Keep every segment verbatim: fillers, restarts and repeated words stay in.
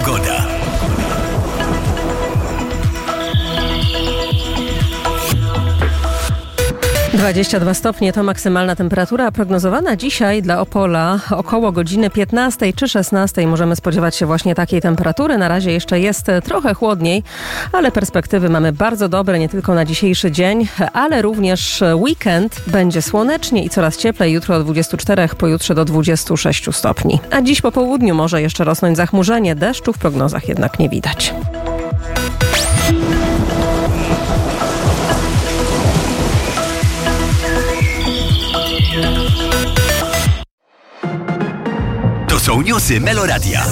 Pogoda. dwadzieścia dwa stopnie to maksymalna temperatura prognozowana dzisiaj dla Opola. Około godziny piętnastej czy szesnastej możemy spodziewać się właśnie takiej temperatury. Na razie jeszcze jest trochę chłodniej, ale perspektywy mamy bardzo dobre nie tylko na dzisiejszy dzień, ale również weekend. Będzie słonecznie i coraz cieplej. Jutro do dwudziestu czterech, pojutrze do dwudziestu sześciu stopni. A dziś po południu może jeszcze rosnąć zachmurzenie. Deszczu w prognozach jednak nie widać. To są newsy Meloradia.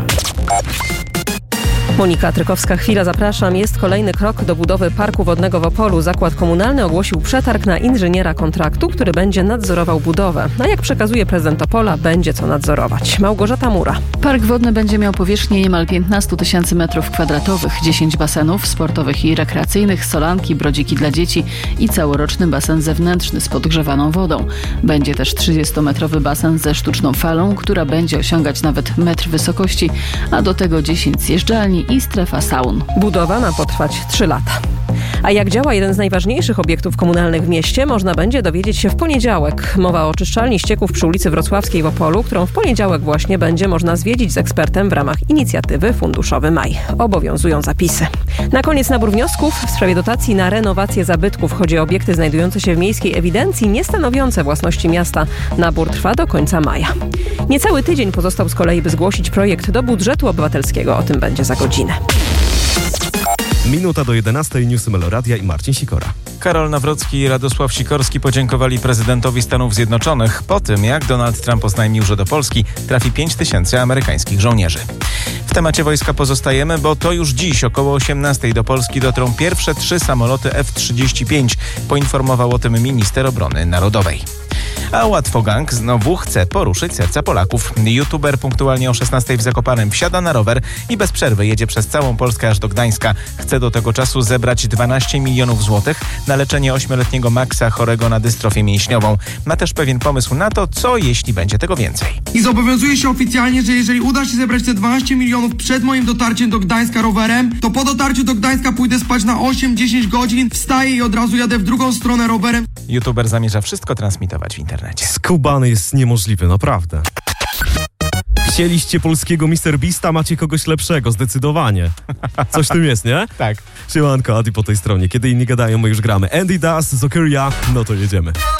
Monika Trykowska-Chwila, zapraszam. Jest kolejny krok do budowy parku wodnego w Opolu. Zakład komunalny ogłosił przetarg na inżyniera kontraktu, który będzie nadzorował budowę. A jak przekazuje prezydent Opola, będzie co nadzorować. Małgorzata Mura. Park wodny będzie miał powierzchnię niemal piętnaście tysięcy metrów kwadratowych, dziesięć basenów sportowych i rekreacyjnych, solanki, brodziki dla dzieci i całoroczny basen zewnętrzny z podgrzewaną wodą. Będzie też trzydziestometrowy basen ze sztuczną falą, która będzie osiągać nawet metr wysokości, a do tego dziesięć zjeżdżalni i strefa saun. Budowa ma potrwać trzy lata. A jak działa jeden z najważniejszych obiektów komunalnych w mieście, można będzie dowiedzieć się w poniedziałek. Mowa o oczyszczalni ścieków przy ulicy Wrocławskiej w Opolu, którą w poniedziałek właśnie będzie można zwiedzić z ekspertem w ramach inicjatywy Funduszowy Maj. Obowiązują zapisy. Na koniec nabór wniosków w sprawie dotacji na renowację zabytków. Chodzi o obiekty znajdujące się w miejskiej ewidencji, nie stanowiące własności miasta. Nabór trwa do końca maja. Niecały tydzień pozostał z kolei, by zgłosić projekt do budżetu obywatelskiego. O tym będzie za godzinę. Minuta do jedenastej, newsy Meloradia i Marcin Sikora. Karol Nawrocki i Radosław Sikorski podziękowali prezydentowi Stanów Zjednoczonych po tym, jak Donald Trump oznajmił, że do Polski trafi pięć tysięcy amerykańskich żołnierzy. W temacie wojska pozostajemy, bo to już dziś około osiemnastej do Polski dotrą pierwsze trzy samoloty F trzydzieści pięć, poinformował o tym minister obrony narodowej. A łatwogang znowu chce poruszyć serca Polaków. YouTuber punktualnie o szesnastej w Zakopanem wsiada na rower i bez przerwy jedzie przez całą Polskę aż do Gdańska. Chce do tego czasu zebrać dwanaście milionów złotych na leczenie ośmioletniego Maxa chorego na dystrofię mięśniową. Ma też pewien pomysł na to, co jeśli będzie tego więcej. I zobowiązuję się oficjalnie, że jeżeli uda się zebrać te dwanaście milionów przed moim dotarciem do Gdańska rowerem, to po dotarciu do Gdańska pójdę spać na osiem dziesięć godzin, wstaję i od razu jadę w drugą stronę rowerem. YouTuber zamierza wszystko transmitować w internecie. Skubany jest niemożliwy, naprawdę. Chcieliście polskiego mister Beasta, macie kogoś lepszego, zdecydowanie. Coś w tym jest, nie? Tak. Siemanko, Adi po tej stronie. Kiedy inni gadają, my już gramy. Andy Das, Zokeria, no to jedziemy.